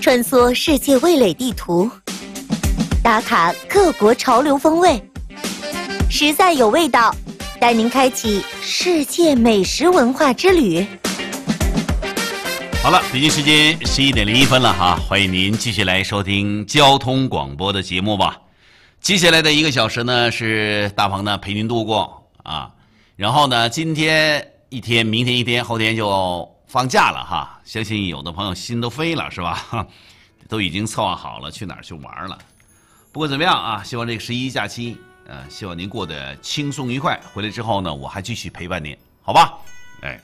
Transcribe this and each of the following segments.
穿梭世界味蕾地图，打卡各国潮流风味，实在有味道，带您开启世界美食文化之旅。 好了，北京时间11:01了哈，欢迎您继续来收听交通广播的节目吧。接下来的1个小时呢，是大鹏呢陪您度过啊。然后呢，今天一天，明天一天，后天就放假了哈。相信有的朋友心都飞了是吧？都已经策划好了去哪儿去玩了。不过怎么样啊？希望这个11假期，希望您过得轻松愉快。回来之后呢，我还继续陪伴您，好吧？哎。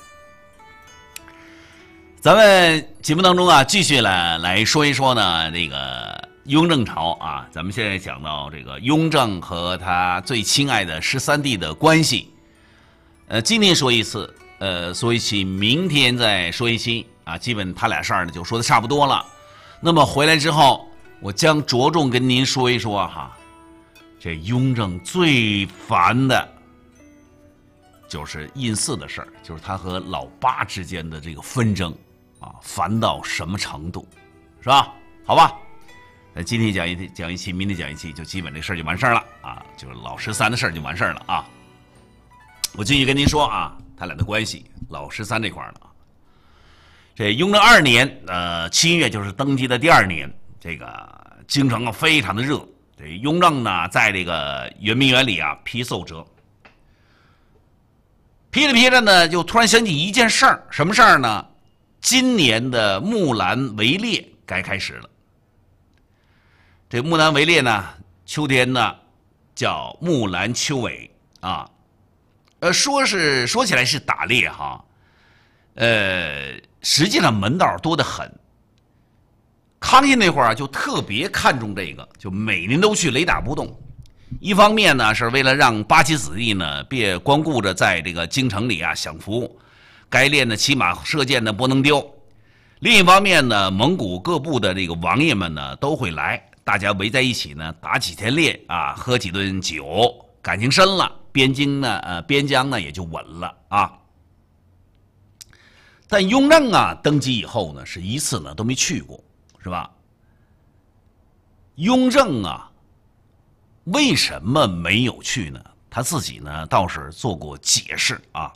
咱们节目当中啊，继续来说一说呢，这个雍正朝啊，咱们现在讲到这个雍正和他最亲爱的13弟的关系。今天说一次，说一期，明天再说一期啊，基本他俩事儿呢就说的差不多了。那么回来之后，我将着重跟您说一说哈，这雍正最烦的就是胤祀的事儿，就是他和老八之间的这个纷争。啊，烦到什么程度，是吧？好吧，那今天讲一期，明天讲一期，就基本这事儿就完事儿了啊，就是老13的事儿就完事儿了啊。我继续跟您说啊，他俩的关系，老13这块儿呢，这雍正2年，7月就是登基的第2年，这个京城啊非常的热，这雍正呢在这个圆明园里啊批奏折，批着呢，就突然想起一件事儿，什么事儿呢？今年的木兰围猎该开始了。这木兰围猎呢，秋天呢叫木兰秋围啊。说起来是打猎哈，实际上门道多得很。康熙那会儿啊，就特别看重这个，就每年都去雷打不动。一方面呢，是为了让八旗子弟呢别光顾着在这个京城里啊享福。该练的骑马射箭的不能丢。另一方面呢，蒙古各部的这个王爷们呢都会来，大家围在一起呢，打几天猎啊，喝几顿酒，感情深了，边疆呢也就稳了啊。但雍正啊登基以后呢，是一次呢都没去过，是吧？雍正啊，为什么没有去呢？他自己呢倒是做过解释啊。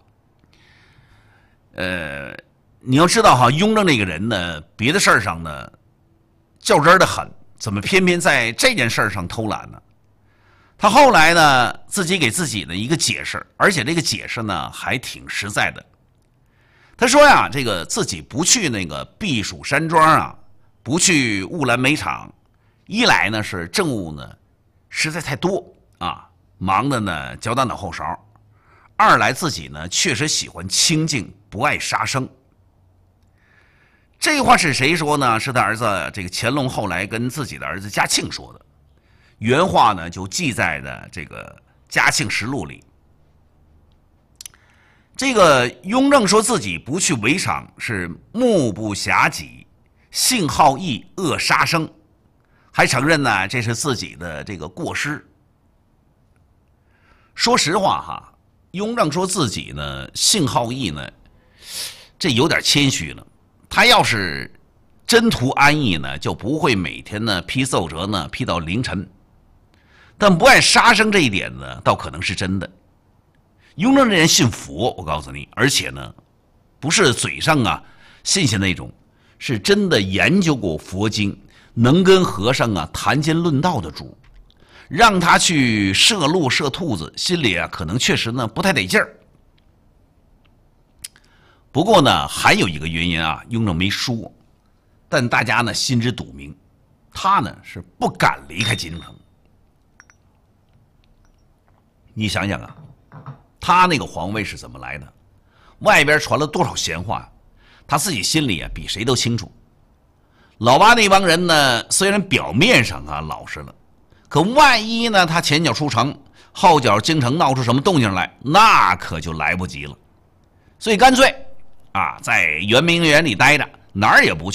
你要知道哈，雍正这个人呢，别的事儿上呢较真儿的很，怎么偏偏在这件事儿上偷懒呢？他后来呢，自己给自己的一个解释，而且这个解释呢还挺实在的。他说呀，这个自己不去那个避暑山庄啊，不去雾兰煤厂，一来呢是政务呢实在太多啊，忙的呢脚打脑后勺。二来自己呢确实喜欢清静，不爱杀生。这话是谁说呢？是他儿子这个乾隆后来跟自己的儿子嘉庆说的。原话呢就记在的这个嘉庆实录里。这个雍正说自己不去围场是目不暇己，性好逸，恶杀生，还承认呢这是自己的这个过失。说实话哈。雍正说自己呢性好逸呢，这有点谦虚了。他要是真图安逸呢，就不会每天呢批奏折呢批到凌晨。但不爱杀生这一点呢，倒可能是真的。雍正这人信佛，我告诉你，而且呢，不是嘴上啊信那种，是真的研究过佛经，能跟和尚啊谈间论道的主。让他去射鹿射兔子，心里啊可能确实呢不太得劲儿。不过呢，还有一个原因啊，雍正没说，但大家呢心知肚明，他呢是不敢离开京城。你想想啊，他那个皇位是怎么来的？外边传了多少闲话，他自己心里啊比谁都清楚。老八那帮人呢，虽然表面上啊老实了。可万一呢，他前脚出城，后脚京城闹出什么动静来，那可就来不及了。所以干脆啊，在圆明园里待着，哪儿也不去。